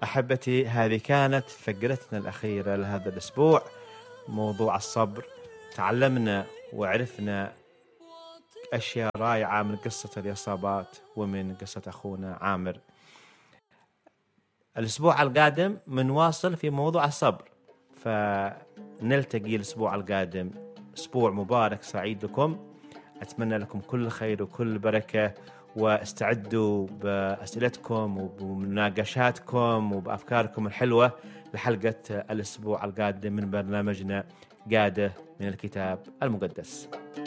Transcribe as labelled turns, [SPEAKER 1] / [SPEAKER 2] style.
[SPEAKER 1] أحبتي، هذه كانت فقرتنا الأخيرة لهذا الأسبوع، موضوع الصبر. تعلمنا وعرفنا أشياء رائعة من قصة الإصابات ومن قصة أخونا عامر. الأسبوع القادم منواصل في موضوع الصبر، فنلتقي الأسبوع القادم. أسبوع مبارك سعيد لكم، أتمنى لكم كل خير وكل بركة، واستعدوا بأسئلتكم وبمناقشاتكم وبأفكاركم الحلوة لحلقة الأسبوع القادم من برنامجنا قادة من الكتاب المقدس.